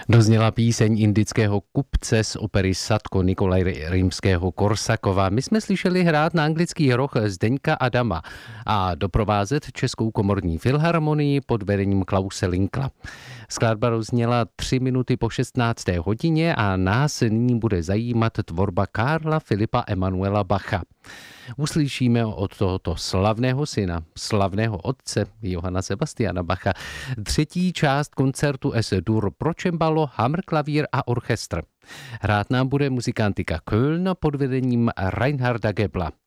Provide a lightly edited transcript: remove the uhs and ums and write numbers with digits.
Dozněla píseň indického kupce z opery Sadko Nikolaj Rimského-Korsakova. My jsme slyšeli hrát na anglický roh Zdeňka Adama a doprovázet Českou komorní filharmonii pod vedením Klause Linkla. Skladba rozněla 3 minuty po 16. hodině a nás nyní bude zajímat tvorba Karla Filipa Emanuela Bacha. Uslyšíme od tohoto slavného syna, slavného otce Johana Sebastiana Bacha třetí část koncertu S-dur pro cembalo, hamrklavír a orchestr. Hrát nám bude muzikantika Köln pod vedením Reinharda Gebla.